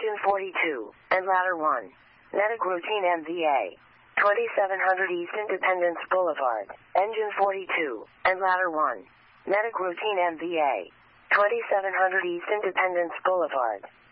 Engine 42, and Ladder 1. Medic Routine MVA. 2700 East Independence Boulevard, Engine 42, and Ladder 1. Medic Routine MVA. 2700 East Independence Boulevard,